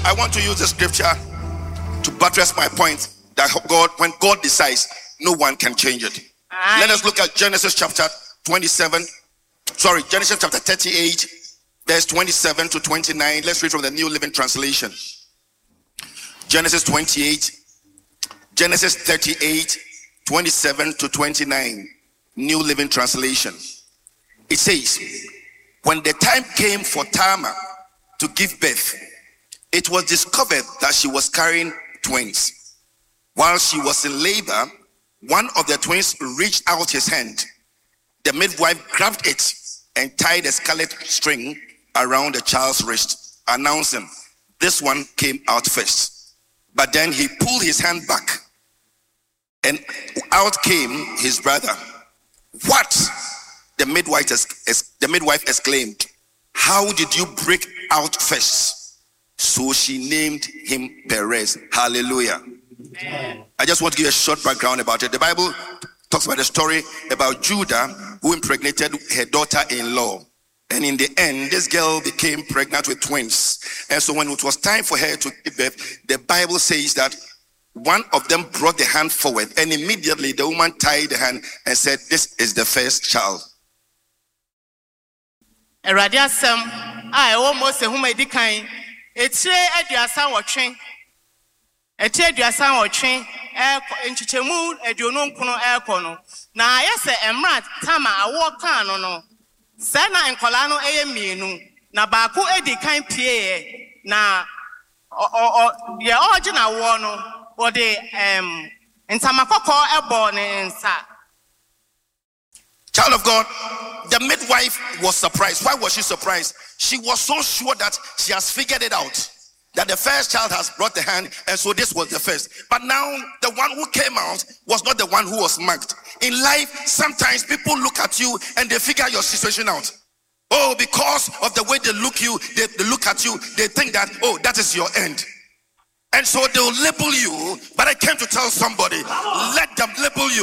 I want to use the scripture to buttress my point that when God decides, no one can change it. Let us look at Genesis chapter 38, verse 27 to 29. Let's read from the New Living Translation. Genesis 38, 27 to 29. New Living Translation. It says, when the time came for Tamar to give birth, it was discovered that she was carrying twins. While she was in labor, one of the twins reached out his hand. The midwife grabbed it and tied a scarlet string around the child's wrist, announcing, this one came out first. But then he pulled his hand back, and out came his brother. What? The midwife exclaimed. How did you break out first? So she named him Perez. Hallelujah. I just want to give a short background about it. The Bible talks about the story about Judah, who impregnated her daughter-in-law. And in the end, this girl became pregnant with twins. And so when it was time for her to give birth, the Bible says that one of them brought the hand forward, and immediately the woman tied the hand and said, this is the first child. Sana enkolano mienu na baako edi kan pie na ye original wo no wo de ntamakoko ebo ne nsa. Child of God, the midwife was surprised. Why was she surprised? She was so sure that she has figured it out, that the first child has brought the hand, and so this was the first. But now the one who came out was not the one who was marked. In life, sometimes people look at you and they figure your situation out. Oh, because of the way they look at you, they think that, oh, that is your end. And so they'll label you. But I came to tell somebody, let them label you.